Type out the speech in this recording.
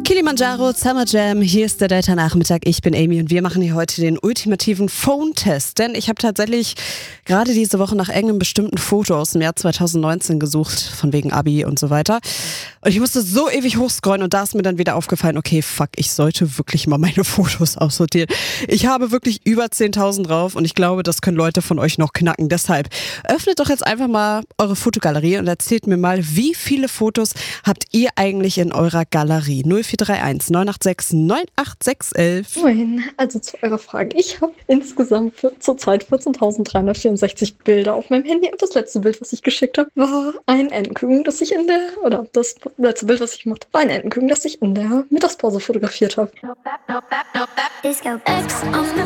Kilimanjaro Summer Jam, hier ist der Delta-Nachmittag. Ich bin Amy und wir machen hier heute den ultimativen Phone-Test. Denn ich habe tatsächlich gerade diese Woche nach irgendeinem bestimmten Foto aus dem Jahr 2019 gesucht, von wegen Abi und so weiter. Und ich musste so ewig hochscrollen und da ist mir dann wieder aufgefallen, okay, fuck, ich sollte wirklich mal meine Fotos aussortieren. Ich habe wirklich über 10.000 drauf und ich glaube, das können Leute von euch noch knacken. Deshalb öffnet doch jetzt einfach mal eure Fotogalerie und erzählt mir mal, wie viele Fotos habt ihr eigentlich in eurer Galerie? 0431 986 98611. Moin, also zu eurer Frage. Ich habe insgesamt zurzeit 14.364 Bilder auf meinem Handy und das letzte Bild, was ich geschickt habe, war ein Entenküken, das letzte Bild, was ich gemacht habe, war ein Entenküken, das ich in der Mittagspause fotografiert habe.